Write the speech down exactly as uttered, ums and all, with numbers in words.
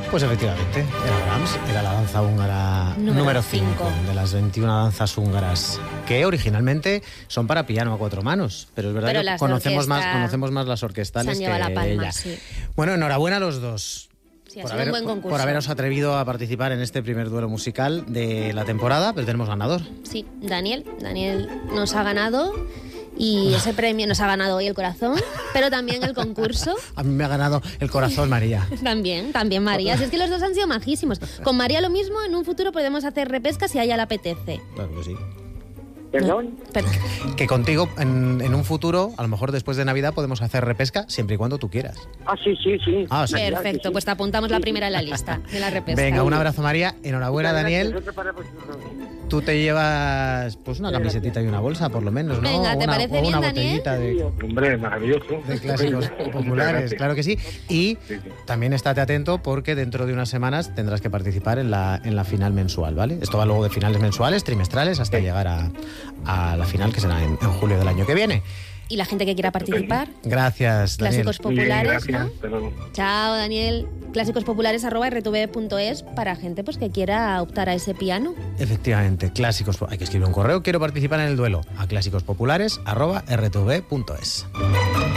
Pues efectivamente, era Brahms, era la danza húngara número cinco de las veintiuna danzas húngaras, que originalmente son para piano a cuatro manos, pero es verdad pero que conocemos más, conocemos más las orquestales que la palma, ella. Sí. Bueno, enhorabuena a los dos. Sí, por, ha sido haber, un buen concurso. por haberos atrevido a participar en este primer duelo musical de la temporada, pero tenemos ganador. Sí, Daniel. Daniel nos ha ganado y ese premio nos ha ganado hoy el corazón, pero también el concurso. A mí me ha ganado el corazón María. También, también María. Si es que los dos han sido majísimos. Con María lo mismo, en un futuro podemos hacer repesca si a ella le apetece. Claro que sí. ¿Perdón? Que contigo, en, en un futuro, a lo mejor después de Navidad, podemos hacer repesca siempre y cuando tú quieras. Ah, sí, sí, sí. Ah, sí. Perfecto, pues te apuntamos la primera en la lista de la repesca. Venga, un abrazo, María. Enhorabuena, Daniel. Tú te llevas pues una camisetita y una bolsa, por lo menos, ¿no? Venga, ¿te una, parece o bien, una Daniel? botellita de, Hombre, maravilloso. de clásicos populares, claro que sí. Y sí, sí. también estate atento porque dentro de unas semanas tendrás que participar en la, en la final mensual, ¿vale? Esto va luego de finales mensuales, trimestrales, hasta sí. llegar a, a la final, que será en, en julio del año que viene. Y la gente que quiera participar. Gracias, Daniel. Clásicos populares, bien, gracias, ¿no? Chao, Daniel. Clásicos populares arroba r t v punto es para gente pues que quiera optar a ese piano. Efectivamente, clásicos. Hay que escribir un correo. Quiero participar en el duelo a clásicos populares arroba r t v punto es.